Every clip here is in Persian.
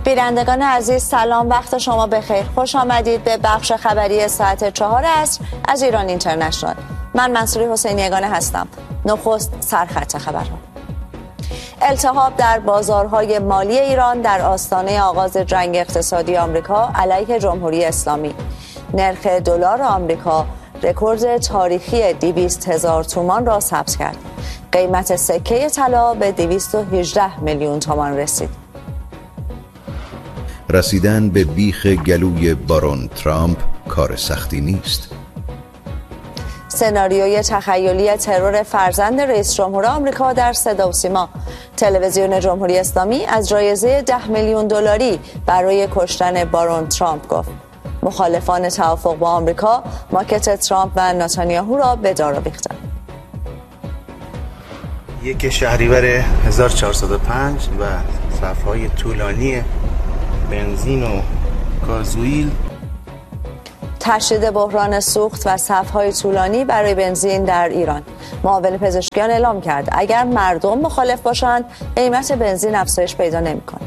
بینندگان عزیز سلام، وقت شما بخیر. خوش آمدید به بخش خبری ساعت 4 عصر از ایران اینترنشنال. من منصوری حسینی یگانه هستم. نخست سرخط خبرها. التهاب در بازارهای مالی ایران در آستانه آغاز جنگ اقتصادی آمریکا علیه جمهوری اسلامی. نرخ دلار آمریکا رکورد تاریخی 200,000 تومان را ثبت کرد. قیمت سکه طلا به 218 میلیون تومان رسید. رسیدن به بیخ گلوی بارون ترامپ کار سختی نیست. سناریوی تخیلی ترور فرزند رئیس جمهور آمریکا در صدا و سیما. تلویزیون جمهوری اسلامی از جایزه 10 میلیون دلاری برای کشتن بارون ترامپ گفت. مخالفان توافق با آمریکا ماکت ترامپ و نتانیاهو را به دار آویختند. 1 شهریور 1405 و صف‌های طولانی بنزین و گازوئیل. تشدید بحران سوخت و صف‌های طولانی برای بنزین در ایران. معاون پزشکیان اعلام کرد اگر مردم مخالف باشند قیمت بنزین افزایش پیدا نمی‌کند.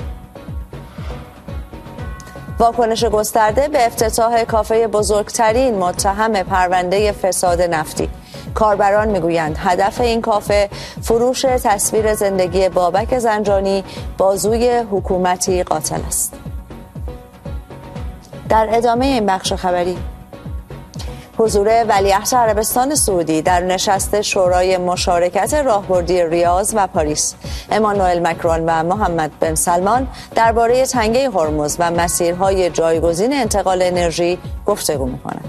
واکنش گسترده به افتتاح کافه بزرگترین متهم پرونده فساد نفتی. کاربران میگویند هدف این کافه فروش تصویر زندگی بابک زنجانی بازوی حکومتی قاتل است. در ادامه این بخش خبری، حضور ولیعهد عربستان سعودی در نشست شورای مشارکت راهبردی ریاض و پاریس. امانوئل مکرون و محمد بن سلمان درباره تنگه هرمز و مسیرهای جایگزین انتقال انرژی گفتگو می‌کنند.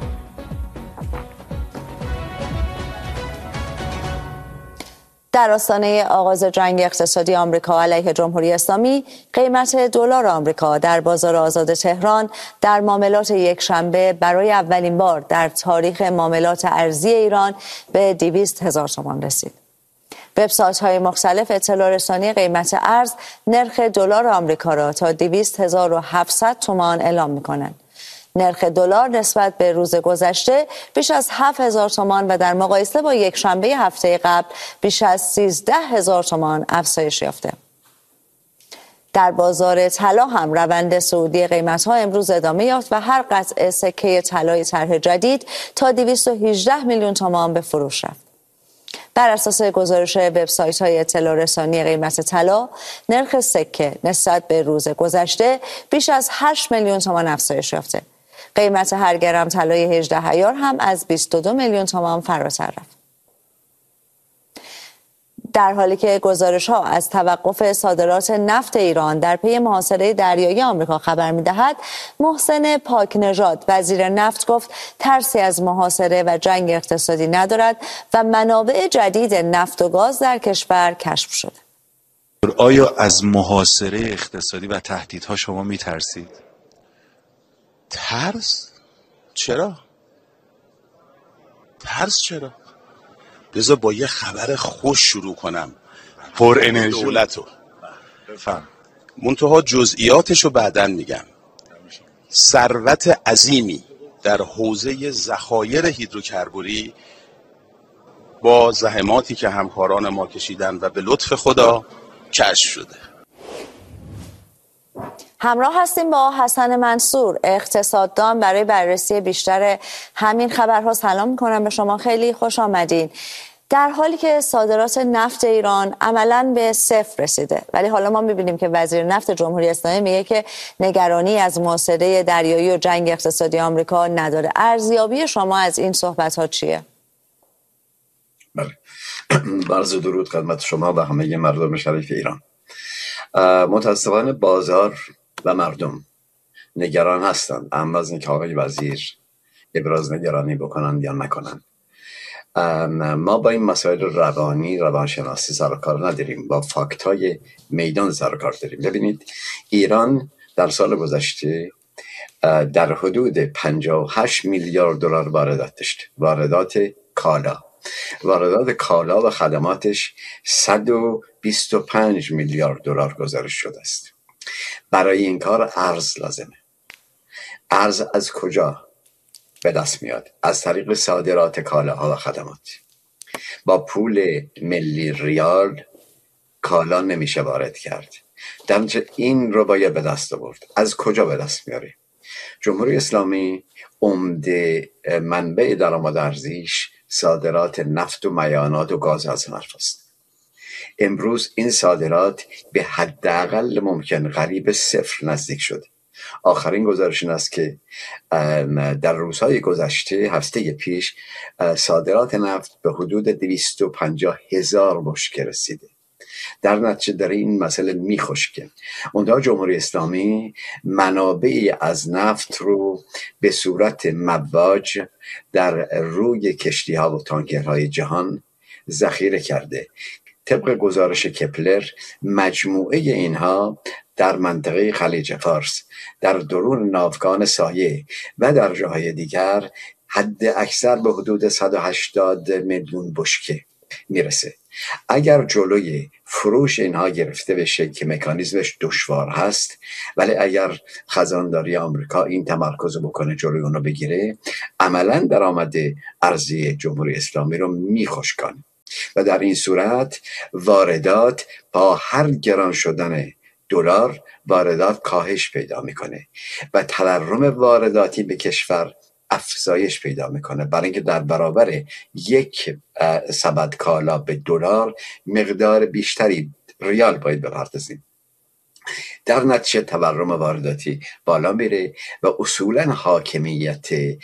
در آستانه آغاز جنگ اقتصادی آمریکا علیه جمهوری اسلامی، قیمت دلار آمریکا در بازار آزاد تهران در معاملات یکشنبه برای اولین بار در تاریخ معاملات ارزی ایران به 200,000 تومان رسید. وبسایت‌های مختلف اطلاع رسانی قیمت ارز نرخ دلار آمریکا را تا 200,700 تومان اعلام می‌کنند. نرخ دلار نسبت به روز گذشته بیش از 7,000 تومان و در مقایسه با یک شنبه هفته قبل بیش از 13,000 تومان افزایش یافته. در بازار طلا هم روند صعودی قیمت‌ها امروز ادامه یافت و هر قطعه سکه طلای طرح جدید تا 218 میلیون تومان به فروش رفت. بر اساس گزارش وبسایت‌های اطلاع رسانی قیمت طلا، نرخ سکه نسبت به روز گذشته بیش از 8 میلیون تومان افزایش یافته. قیمت هر گرم طلای 18 عیار هم از 22 میلیون تومان فراتر رفت. در حالی که گزارش‌ها از توقف صادرات نفت ایران در پی محاصره دریایی آمریکا خبر می‌دهد، محسن پاکنژاد وزیر نفت گفت ترسی از محاصره و جنگ اقتصادی ندارد و منابع جدید نفت و گاز در کشور کشف شده. آیا از محاصره اقتصادی و تهدیدها شما می‌ترسید؟ ترس؟ چرا؟ چرا؟ بذار با یه خبر خوش شروع کنم. پر انرژی دولتو منتها جزئیاتشو بعدن میگم. ثروت عظیمی در حوزه ذخایر هیدروکربوری با زحماتی که همکاران ما کشیدن و به لطف خدا کشف شده. همراه هستیم با حسن منصور، اقتصاددان، برای بررسی بیشتر همین خبرها. سلام می‌کنم به شما، خیلی خوش آمدین. در حالی که صادرات نفت ایران عملاً به صفر رسیده، ولی حالا ما می‌بینیم که وزیر نفت جمهوری اسلامی میگه که نگرانی از محاصره دریایی و جنگ اقتصادی آمریکا نداره. ارزیابی شما از این صحبت‌ها چیه؟ بله، عرض درود خدمت شما و همه مردم شریف ایران. متاسفانه بازار و مردم نگران هستند، اما از اینکه آقای وزیر ابراز نگرانی بکنند یا نکنند. ما با این مسائل روانشناسی سر و کار نداریم، با فاکتای میدان سر و کار داریم. ببینید، ایران در سال گذشته در حدود 58 میلیارد دلار واردات داشت. واردات کالا و خدماتش 125 میلیارد دلار گزارش شده است. برای این کار ارز لازمه. ارز از کجا به دست میاد؟ از طریق صادرات کالاها و خدمات. با پول ملی ریال کالا نمیشه وارد کرد. در این رو باید به دست آورد. از کجا به دست میاره؟ جمهوری اسلامی عمده منبع درآمد ارزیش صادرات نفت و میانات و گاز از نفت است. امروز این صادرات به حداقل ممکن قریب صفر نزدیک شد. آخرین گزارش این است که در روزهای گذشته، هفته پیش، صادرات نفت به حدود 250,000 بشکه رسیده. در نتیجه در این مسئله میخشکه. منتها جمهوری اسلامی منابعی از نفت رو به صورت مواج در روی کشتی ها و تانکرهای جهان ذخیره کرده. طبق گزارش کپلر مجموعه اینها در منطقه خلیج فارس، در درون ناوگان سایه و در جاهای دیگر حد اکثر به حدود 180 میلیون بشکه میرسه. اگر جلوی فروش اینها گرفته بشه که مکانیزمش دشوار هست، ولی اگر خزانداری آمریکا این تمرکز بکنه جلوی اونو بگیره، عملا درآمد ارزی جمهوری اسلامی رو میخشکانه و در این صورت واردات با هر گران شدن دلار واردات کاهش پیدا میکنه و تورم وارداتی به کشور افزایش پیدا میکنه، برای اینکه در برابر یک سبد کالا به دلار مقدار بیشتری ریال باید بپردازیم. در نتیجه تورم وارداتی بالا میره و اصولا حاکمیت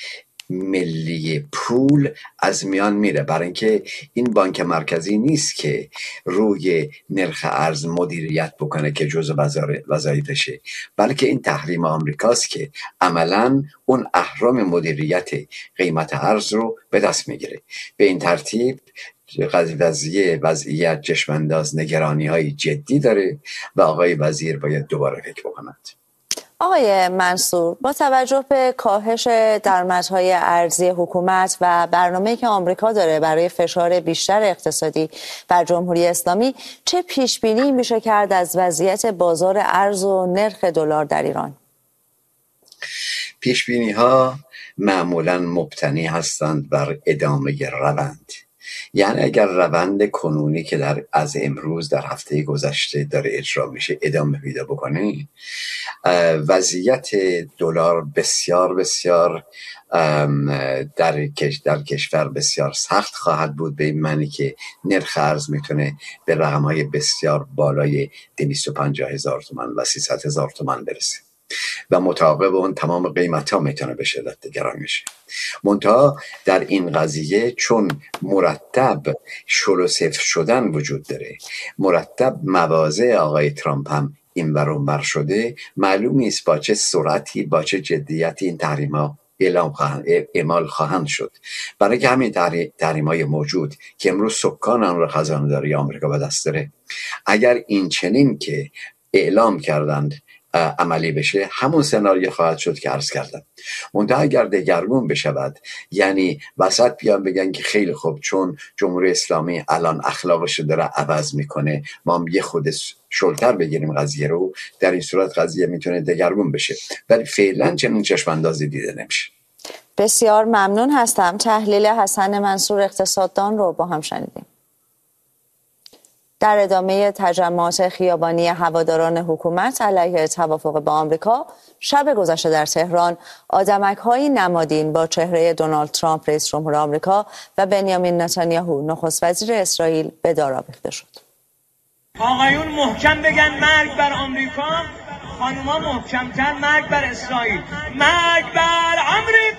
ملی پول از میان میره، برای اینکه این بانک مرکزی نیست که روی نرخ ارز مدیریت بکنه که جزء وظایفشه، بلکه این تحریم آمریکاست که عملاً اون اهرم مدیریت قیمت ارز رو به دست میگیره. به این ترتیب وضعیت چشمانداز نگرانی های جدی داره و آقای وزیر باید دوباره فکر بکند. آقای منصور، با توجه به کاهش درآمدهای ارزی حکومت و برنامه‌ای که آمریکا داره برای فشار بیشتر اقتصادی بر جمهوری اسلامی، چه پیشبینی میشه کرد از وضعیت بازار ارز و نرخ دلار در ایران؟ پیشبینی ها معمولاً مبتنی هستند بر ادامه روند. یعنی اگر روند کنونی که از امروز در هفته گذشته داره اجرا میشه ادامه پیدا بکنه، وضعیت دلار بسیار بسیار در کشور بسیار سخت خواهد بود، به این معنی که نرخ ارز میتونه به رقم‌های بسیار بالای 250,000 تومان و 300,000 تومان برسه و مطابق اون تمام قیمت ها میتونه به شدت گران بشه. منتها در این قضیه چون مرتب شل و صفر شدن وجود داره، مرتب مواضع آقای ترامپ هم این ور اون ور شده، معلوم نیست با چه سرعتی با چه جدیتی این تحریم ها اعمال خواهند شد. برای که همین تحریم های موجود که امروز سکان آن را خزانه‌داری آمریکا به دست داره، اگر این چنین که اعلام کردند عملی بشه، همون سناریو خواهد شد که عرض کردم. منتها اگر دگرگون بشود، یعنی وسط بیان بگن که خیلی خوب چون جمهوری اسلامی الان اخلاقش داره عوض میکنه، ما هم یه خود شلتر بگیریم قضیه رو، در این صورت قضیه میتونه دگرگون بشه، ولی فعلا چنین چشم اندازی دیده نمیشه. بسیار ممنون هستم. تحلیل حسن منصور اقتصاددان رو با هم شنیدیم. در ادامه تجمعات خیابانی هواداران حکومت علیه توافق با آمریکا، شب گذشته در تهران آدمک‌های نمادین با چهره دونالد ترامپ رئیس جمهور آمریکا و بنیامین نتانیاهو نخست وزیر اسرائیل به دار آویخته شد. آقایون محکم بگن مرگ بر آمریکا، خانوما محکم‌تر مرگ بر اسرائیل، مرگ بر آمریکا.